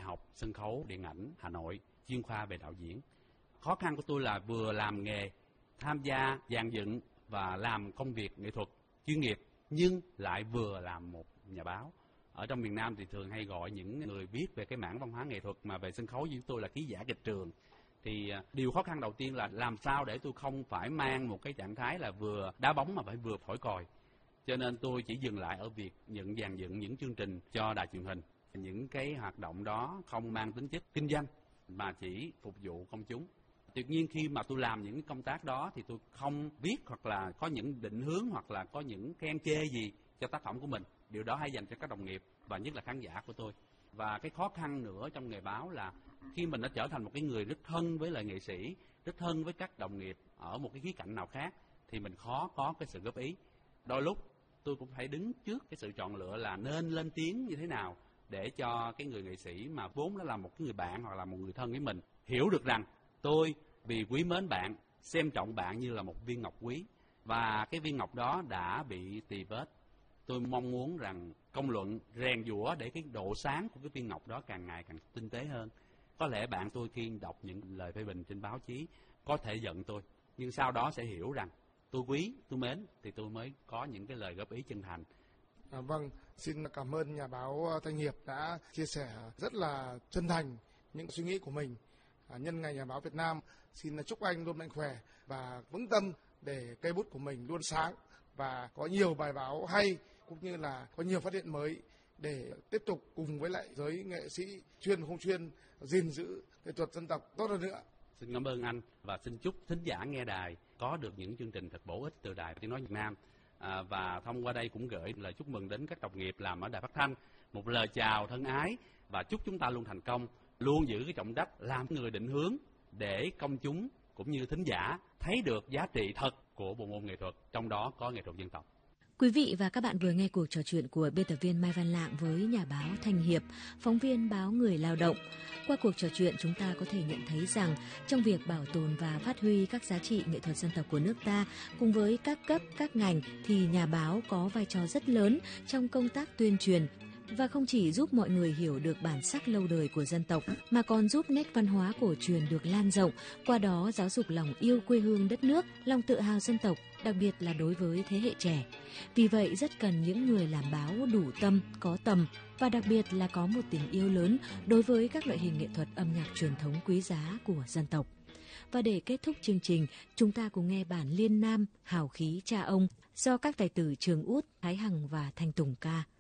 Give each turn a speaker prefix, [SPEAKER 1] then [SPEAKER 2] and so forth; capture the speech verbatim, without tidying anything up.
[SPEAKER 1] học Sân khấu Điện ảnh Hà Nội, chuyên khoa về đạo diễn. Khó khăn của tôi là vừa làm nghề, tham gia dàn dựng và làm công việc nghệ thuật chuyên nghiệp, nhưng lại vừa làm một nhà báo. Ở trong miền Nam thì thường hay gọi những người viết về cái mảng văn hóa nghệ thuật mà về sân khấu như tôi là ký giả kịch trường. Thì điều khó khăn đầu tiên là làm sao để tôi không phải mang một cái trạng thái là vừa đá bóng mà phải vừa thổi còi. Cho nên tôi chỉ dừng lại ở việc nhận dàn dựng những chương trình cho đài truyền hình. Những cái hoạt động đó không mang tính chất kinh doanh mà chỉ phục vụ công chúng. Tuy nhiên khi mà tôi làm những công tác đó thì tôi không viết hoặc là có những định hướng hoặc là có những khen chê gì cho tác phẩm của mình. Điều đó hay dành cho các đồng nghiệp và nhất là khán giả của tôi. Và cái khó khăn nữa trong nghề báo là khi mình đã trở thành một cái người rất thân với lại nghệ sĩ, rất thân với các đồng nghiệp ở một cái khía cạnh nào khác thì mình khó có cái sự góp ý. Đôi lúc tôi cũng phải đứng trước cái sự chọn lựa là nên lên tiếng như thế nào để cho cái người nghệ sĩ mà vốn đã là một cái người bạn hoặc là một người thân với mình hiểu được rằng tôi vì quý mến bạn, xem trọng bạn như là một viên ngọc quý và cái viên ngọc đó đã bị tì vết. Tôi mong muốn rằng công luận rèn giũa để cái độ sáng của cái viên ngọc đó càng ngày càng tinh tế hơn. Có lẽ bạn tôi khi đọc những lời phê bình trên báo chí có thể giận tôi, nhưng sau đó sẽ hiểu rằng tôi quý, tôi mến thì tôi mới có những cái lời góp ý chân thành.
[SPEAKER 2] À, vâng, xin cảm ơn nhà báo Thanh Hiệp đã chia sẻ rất là chân thành những suy nghĩ của mình. À, nhân ngày Nhà báo Việt Nam, xin chúc anh luôn mạnh khỏe và vững tâm để cây bút của mình luôn sáng và có nhiều bài báo hay cũng như là có nhiều phát hiện mới để tiếp tục cùng với lại giới nghệ sĩ chuyên không chuyên gìn giữ nghệ thuật dân tộc tốt hơn nữa.
[SPEAKER 1] Xin cảm ơn anh và xin chúc thính giả nghe đài có được những chương trình thật bổ ích từ Đài Tiếng nói Việt Nam. À, và thông qua đây cũng gửi lời chúc mừng đến các đồng nghiệp làm ở đài phát thanh, một lời chào thân ái và chúc chúng ta luôn thành công, luôn giữ cái trọng trách làm người định hướng để công chúng cũng như thính giả thấy được giá trị thật của bộ môn nghệ thuật, trong đó có nghệ thuật dân tộc.
[SPEAKER 3] Quý vị và các bạn vừa nghe cuộc trò chuyện của biên tập viên Mai Văn Lạng với nhà báo Thanh Hiệp, phóng viên báo Người Lao động. Qua cuộc trò chuyện chúng ta có thể nhận thấy rằng trong việc bảo tồn và phát huy các giá trị nghệ thuật dân tộc của nước ta cùng với các cấp, các ngành thì nhà báo có vai trò rất lớn trong công tác tuyên truyền và không chỉ giúp mọi người hiểu được bản sắc lâu đời của dân tộc mà còn giúp nét văn hóa cổ truyền được lan rộng, qua đó giáo dục lòng yêu quê hương đất nước, lòng tự hào dân tộc, đặc biệt là đối với thế hệ trẻ. Vì vậy rất cần những người làm báo đủ tâm, có tầm và đặc biệt là có một tình yêu lớn đối với các loại hình nghệ thuật âm nhạc truyền thống quý giá của dân tộc. Và để kết thúc chương trình, chúng ta cùng nghe bản Liên Nam Hào khí cha ông do các tài tử Trường Út, Thái Hằng và Thanh Tùng ca.